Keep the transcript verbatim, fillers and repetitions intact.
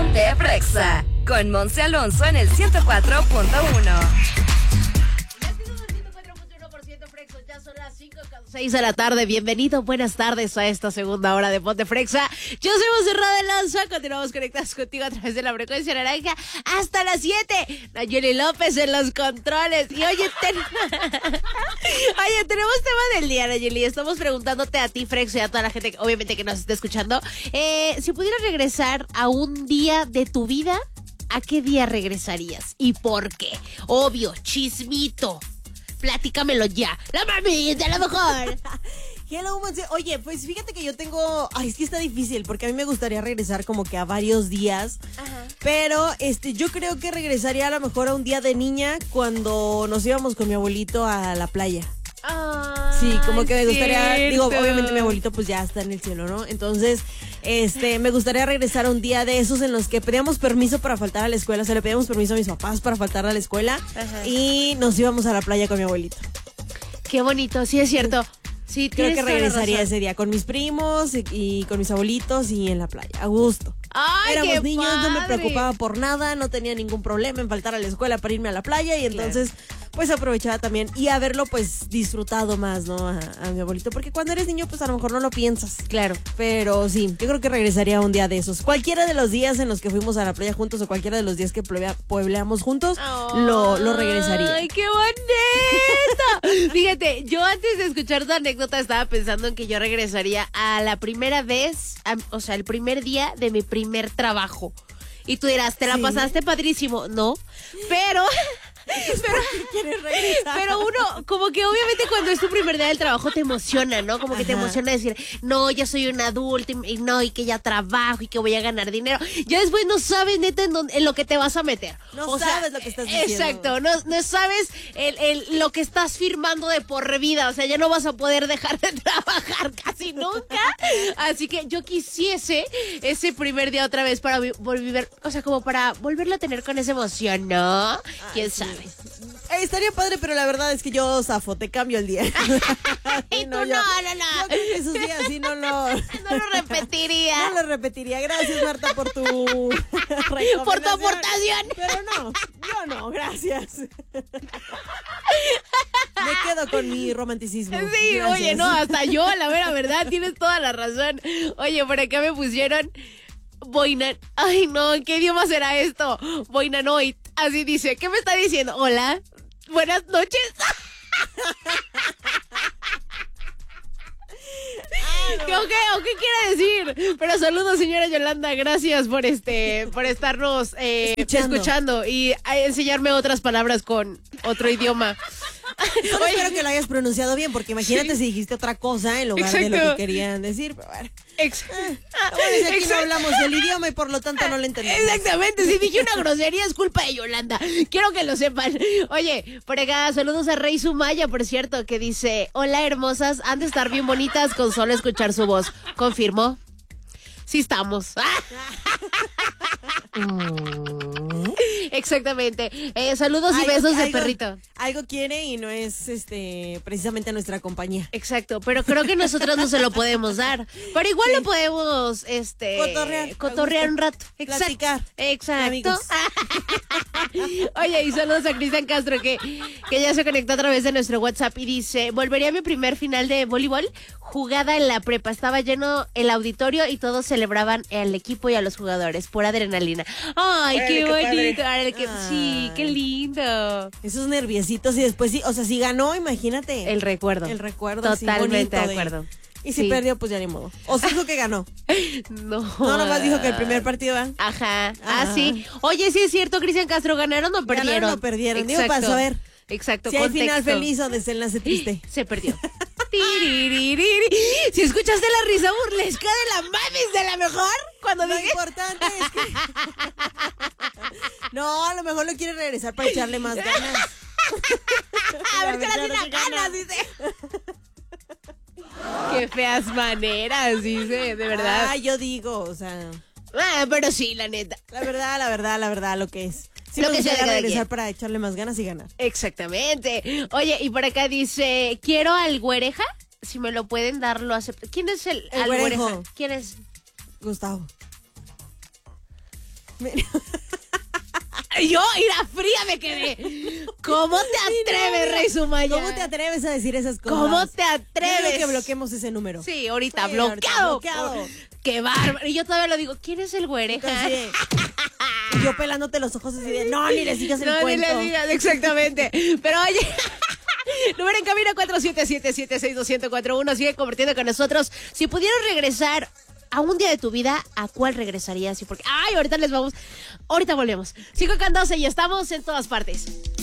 Ponte Frexa con Monse Alonso en el ciento cuatro punto uno. Ya son las cinco seis de la tarde. Bienvenido, buenas tardes a esta segunda hora de Ponte Frexa. Yo soy Monserrat Alonso. Continuamos conectados contigo a través de la frecuencia naranja hasta las siete. Nayeli López en los controles. Y oye, ten... oye, tenemos tema del día, Nayeli. Estamos preguntándote a ti, Frexa, y a toda la gente, obviamente, que nos está escuchando. Eh, si pudieras regresar a un día de tu vida, ¿a qué día regresarías? ¿Y por qué? Obvio, chismito. Platícamelo ya. La mami, de lo mejor. Hello, Monse. Oye, pues fíjate que yo tengo... Ay, es que está difícil, porque a mí me gustaría regresar como que a varios días. Ajá. Pero este, yo creo que regresaría a lo mejor a un día de niña cuando nos íbamos con mi abuelito a la playa. Ah, sí, como que me gustaría, cierto. digo, obviamente mi abuelito pues ya está en el cielo, ¿no? Entonces, este, me gustaría regresar a un día de esos en los que pedíamos permiso para faltar a la escuela, o sea, le pedíamos permiso a mis papás para faltar a la escuela. Ajá. Y nos íbamos a la playa con mi abuelito. Qué bonito, sí es cierto. Sí, creo que regresaría ese día con mis primos y, y con mis abuelitos y en la playa, a gusto. Ay, éramos qué niños, padre. No me preocupaba por nada, no tenía ningún problema en faltar a la escuela para irme a la playa y entonces claro. Pues aprovechaba también y haberlo pues disfrutado más, ¿no? A, a mi abuelito, porque cuando eres niño pues a lo mejor no lo piensas. Claro. Pero sí, yo creo que regresaría un día de esos. Cualquiera de los días en los que fuimos a la playa juntos o cualquiera de los días que puebleamos juntos, oh, lo, lo regresaría. ¡Ay, qué bonito! Fíjate, yo antes de escuchar tu anécdota estaba pensando en que yo regresaría a la primera vez, a, o sea, el primer día de mi primer trabajo. Y tú dirás, ¿te la ¿Sí? pasaste padrísimo? No, pero... Pero, ¿quieres regresar? Pero uno, como que obviamente cuando es tu primer día del trabajo te emociona, ¿no? Como que Ajá. te emociona decir, no, ya soy un adulto y, y no, y que ya trabajo y que voy a ganar dinero. Ya después no sabes neta en, dónde, en lo que te vas a meter. No o sabes sea, lo que estás diciendo. Exacto, no, no sabes el, el, lo que estás firmando de por vida. O sea, ya no vas a poder dejar de trabajar casi nunca. Así que yo quisiese ese primer día otra vez para volver, o sea, como para volverlo a tener con esa emoción, ¿no? Ay, ¿quién sí. sabe? Eh, estaría padre, pero la verdad es que yo zafo, te cambio el día. Y no, tú yo, no, no, no. Yo creo que esos días sí no lo... No lo repetiría. No lo repetiría. Gracias, Marta, por tu por tu aportación. Pero no, yo no, gracias. Me quedo con mi romanticismo. Sí, gracias. Oye, no, hasta yo, la vera verdad, tienes toda la razón. Oye, por acá me pusieron... Boina, ay no, ¿qué idioma será esto? Boinanoid, así dice, ¿qué me está diciendo? Hola, buenas noches. ¿Qué, o, qué, ¿O qué quiere decir? Pero saludos, señora Yolanda, gracias por este, por estarnos eh, escuchando. escuchando y a enseñarme otras palabras con otro idioma. Solo espero que lo hayas pronunciado bien, porque imagínate sí. si dijiste otra cosa en lugar Exacto. de lo que querían decir. Pero bueno. Exacto. Eh, bueno, aquí Exacto. no hablamos el idioma y por lo tanto no lo entendemos. Exactamente, si dije una grosería es culpa de Yolanda. Quiero que lo sepan. Oye, por acá, saludos a Rey Sumaya, por cierto, que dice, hola hermosas, han de estar bien bonitas con solo escuchar su voz. ¿Confirmó? Sí estamos. Exactamente. Eh, saludos y algo, besos de algo, perrito. Algo quiere y no es este precisamente nuestra compañía. Exacto, pero creo que nosotros no se lo podemos dar. Pero igual sí. lo podemos este cotorrear, cotorrear un rato. Exacto. Platicar. Exacto. Oye, y saludos a Cristian Castro que, que ya se conectó a través de nuestro WhatsApp y dice, volvería a mi primer final de voleibol, jugada en la prepa. Estaba lleno el auditorio y todos celebraban al equipo y a los jugadores. Pura adrenalina. Ay, Ay qué, qué bonito. Ay, qué, sí, qué lindo. Esos nerviositos y después sí, o sea, si ganó, imagínate. El recuerdo. El recuerdo. Totalmente de acuerdo. Y si sí. perdió, pues ya ni modo. O sí dijo que ganó. No. No, nomás dijo que el primer partido va. Ajá. Ah, ah sí. Oye, sí es cierto, Cristian Castro, ¿ganaron o perdieron? Ganaron o perdieron. Digo, pasó a ver. Exacto. Si hay final feliz o desenlace triste. Se perdió. Si escuchaste la risa burlesca de la mamis de la mejor, cuando lo dije... importante es que... No, a lo mejor lo quiere regresar para echarle más ganas. A ver si ahora tiene ganas, dice. Qué feas maneras, dice, de verdad. Ah, yo digo, o sea... Ah, pero sí, la neta. La verdad, la verdad, la verdad, lo que es. Sí, lo me que sea gustaría regresar para echarle más ganas y ganar. Exactamente. Oye, y por acá dice, quiero al güereja. Si me lo pueden dar, lo acepto. ¿Quién es el, el al güerejo? güereja? ¿Quién es? Gustavo. Yo, ira fría me quedé. ¿Cómo te atreves, Rey Sumaya? ¿Cómo te atreves a decir esas cosas? ¿Cómo te atreves? Yo digo que bloqueemos ese número. Sí, ahorita, Sí, bloqueado. ahorita bloqueado. Qué bárbaro. Y yo todavía lo digo, ¿quién es el güere? Entonces, y yo pelándote los ojos así de, no, ni les digas el No, cuento. ni le digas, exactamente. Pero oye, número en camino cuatro siete siete, siete seis dos cero cuatro uno. Sigue compartiendo con nosotros. Si pudieras regresar a un día de tu vida, ¿a cuál regresarías? Y por qué? Ay, ahorita les vamos. Ahorita volvemos. cinco con doce y estamos en todas partes.